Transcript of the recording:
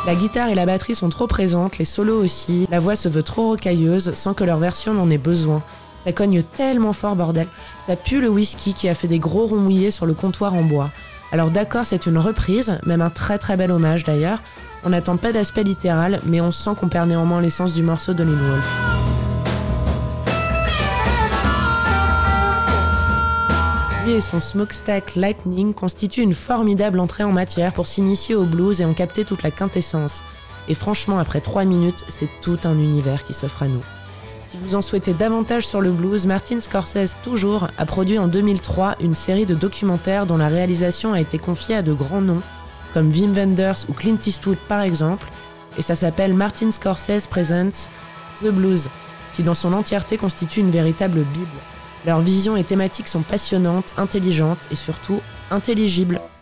La guitare et la batterie sont trop présentes, les solos aussi, la voix se veut trop rocailleuse sans que leur version n'en ait besoin. Ça cogne tellement fort, bordel. Ça pue le whisky qui a fait des gros ronds mouillés sur le comptoir en bois. Alors d'accord, c'est une reprise, même un très très bel hommage d'ailleurs. On n'attend pas d'aspect littéral, mais on sent qu'on perd néanmoins l'essence du morceau de Lynn Wolf. Lui et son Smokestack Lightning constituent une formidable entrée en matière pour s'initier au blues et en capter toute la quintessence. Et franchement, après 3 minutes, c'est tout un univers qui s'offre à nous. Si vous en souhaitez davantage sur le blues, Martin Scorsese, toujours, a produit en 2003 une série de documentaires dont la réalisation a été confiée à de grands noms, comme Wim Wenders ou Clint Eastwood par exemple, et ça s'appelle Martin Scorsese Presents The Blues, qui dans son entièreté constitue une véritable bible. Leurs visions et thématiques sont passionnantes, intelligentes et surtout intelligibles.